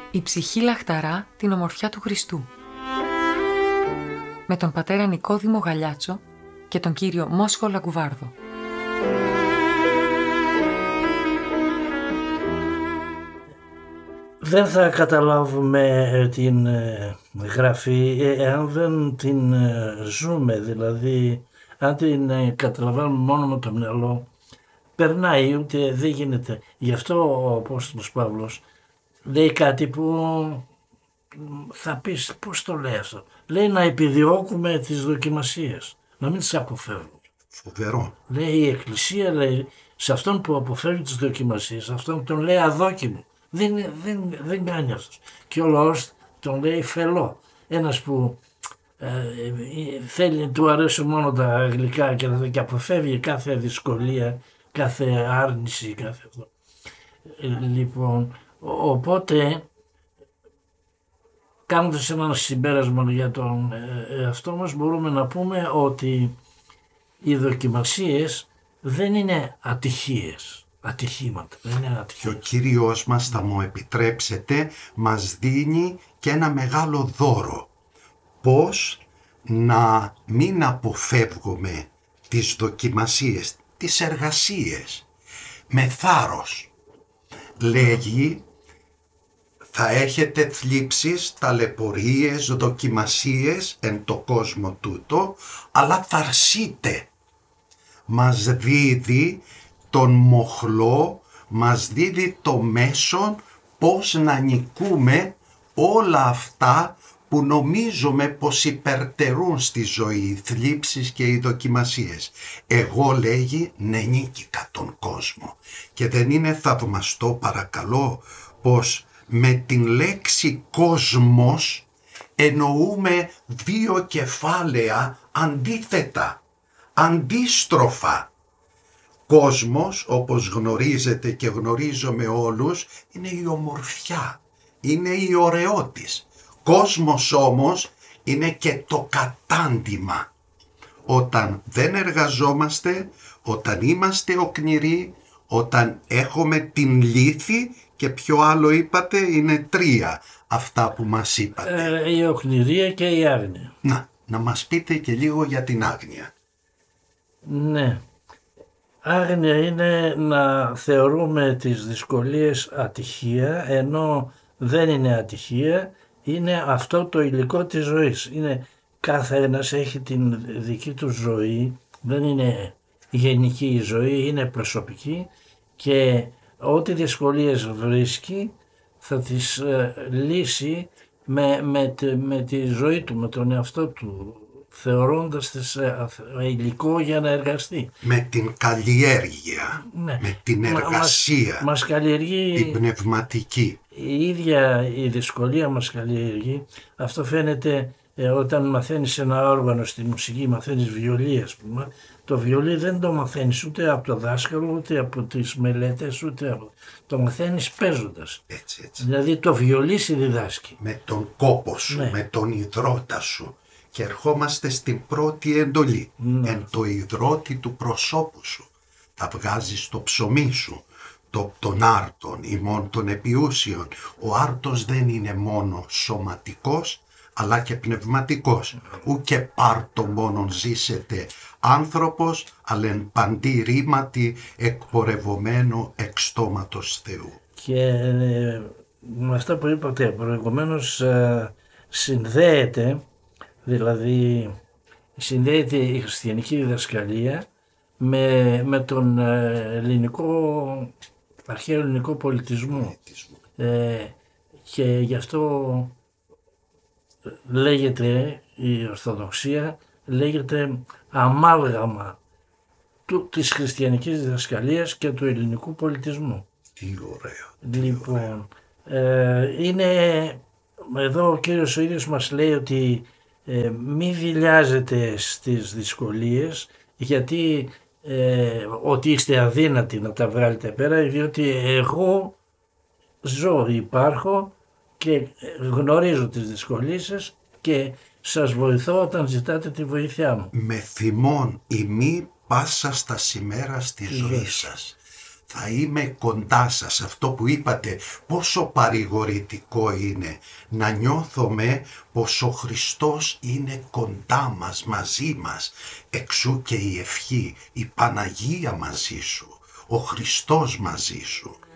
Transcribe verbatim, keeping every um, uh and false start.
Η ψυχή λαχταρά την ομορφιά του Χριστού. Με τον πατέρα Νικόδημο Γαλιάτσο και τον κύριο Μόσχο Λαγκουβάρδο. Δεν θα καταλάβουμε την γραφή εάν δεν την ζούμε, δηλαδή αν την καταλαβαίνουμε μόνο με το μυαλό, περνάει, ούτε δεν γίνεται. Γι' αυτό ο Απόστολος Παύλος λέει κάτι που θα πεις πώς το λέει αυτό. Λέει να επιδιώκουμε τις δοκιμασίες, να μην τις αποφεύγουμε. Φοβερό. Λέει η Εκκλησία, λέει, σε αυτόν που αποφεύγει τις δοκιμασίες, αυτόν τον λέει αδόκιμο. Δεν, δεν, δεν κάνει αυτός. Και ο λαός τον λέει φελό. Ένας που ε, θέλει, του αρέσουν μόνο τα γλυκά και, και αποφεύγει κάθε δυσκολία, κάθε άρνηση, κάθε αυτό. Ε, λοιπόν, οπότε κάνοντας ένα συμπέρασμα για τον εαυτό μας, μπορούμε να πούμε ότι οι δοκιμασίες δεν είναι ατυχίες. Ατυχήματα. Δεν είναι ατυχίες. Και ο Κύριος μας, θα μου επιτρέψετε, μας δίνει και ένα μεγάλο δώρο. Πώς να μην αποφεύγουμε τις δοκιμασίες, τις εργασίες, με θάρρος. Λέγει, θα έχετε θλίψεις, ταλαιπωρίες, δοκιμασίες εν το κόσμο τούτο, αλλά θαρσείτε. Μας δίδει τον μοχλό, μας δίδει το μέσον πώς να νικούμε όλα αυτά που νομίζουμε πως υπερτερούν στη ζωή, οι θλίψεις και οι δοκιμασίες. Εγώ, λέγει, ναι, νίκηκα τον κόσμο. Και δεν είναι θαυμαστό, παρακαλώ, πως με την λέξη κόσμος εννοούμε δύο κεφάλαια αντίθετα, αντίστροφα. Κόσμος, όπως γνωρίζετε και γνωρίζουμε όλους, είναι η ομορφιά, είναι η ωραιότης. Κόσμος όμως είναι και το κατάντημα. Όταν δεν εργαζόμαστε, όταν είμαστε οκνηροί, όταν έχουμε την λύθη, και ποιο άλλο είπατε, είναι τρία αυτά που μας είπατε. Ε, η οκνηρία και η άγνοια. Να, να μας πείτε και λίγο για την άγνοια. Ναι. Άγνοια είναι να θεωρούμε τις δυσκολίες ατυχία, ενώ δεν είναι ατυχία, είναι αυτό το υλικό της ζωής. Είναι, κάθε ένας έχει την δική του ζωή, δεν είναι γενική η ζωή, είναι προσωπική, και ό,τι δυσκολίες βρίσκει θα τις ε, λύσει με, με, με τη ζωή του, με τον εαυτό του, θεωρώντας τις ε, υλικό για να εργαστεί. Με την καλλιέργεια, ναι. με την εργασία, μας, μας καλλιεργεί, την πνευματική. Η ίδια η δυσκολία μας καλλιεργεί. Αυτό φαίνεται ε, όταν μαθαίνεις ένα όργανο στη μουσική, μαθαίνεις βιολί, ας πούμε. Το βιολί δεν το μαθαίνεις ούτε από το δάσκαλο, ούτε από τις μελέτες, ούτε από... το μαθαίνεις παίζοντας. Έτσι, έτσι. Δηλαδή το βιολί σε διδάσκει. Με τον κόπο σου, ναι. Με τον ιδρώτα σου. Και ερχόμαστε στην πρώτη εντολή. Ναι. Εν το ιδρώτη του προσώπου σου. Θα βγάζεις το ψωμί σου. Το, τον άρτον ημών των επιούσιων. Ο άρτος δεν είναι μόνο σωματικός, αλλά και πνευματικός. Ου και πάρτο μόνον ζήσετε άνθρωπος, αλλά εν παντή ρήματι εκπορευωμένο εξ στόματος Θεού. Και ε, με αυτά που είπατε προηγουμένως ε, συνδέεται, δηλαδή συνδέεται η χριστιανική διδασκαλία με, με τον ελληνικό, αρχαίο ελληνικό πολιτισμό. Ε, και γι' αυτό λέγεται η Ορθοδοξία, λέγεται αμάλγαμα του, της χριστιανικής διδασκαλίας και του ελληνικού πολιτισμού. Τι ωραίο. Τι λοιπόν, ε, είναι, εδώ ο Κύριος ο ίδιος μας λέει ότι ε, μη δειλιάζετε στις δυσκολίες, γιατί ε, ότι είστε αδύνατοι να τα βγάλετε πέρα, διότι εγώ ζω, υπάρχω και γνωρίζω τις δυσκολίες σας και σας βοηθώ όταν ζητάτε τη βοήθειά μου. Με θυμών ημί πάσα στα σημέρα στη ζωή σας. θα είμαι κοντά σας. Αυτό που είπατε, πόσο παρηγορητικό είναι να νιώθουμε πως ο Χριστός είναι κοντά μας, μαζί μας. Εξού και η ευχή, η Παναγία μαζί σου, ο Χριστός μαζί σου.